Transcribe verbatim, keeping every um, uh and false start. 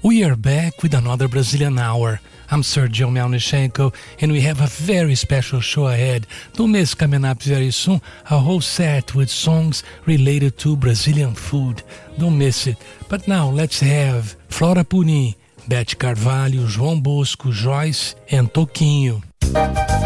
We are back with another Brazilian Hour. I'm Sergio Melnichenko, and we have a very special show ahead. Don't miss coming up very soon, a whole set with songs related to Brazilian food. Don't miss it. But now let's have Flora Purim, Beth Carvalho, João Bosco, Joyce, and Toquinho.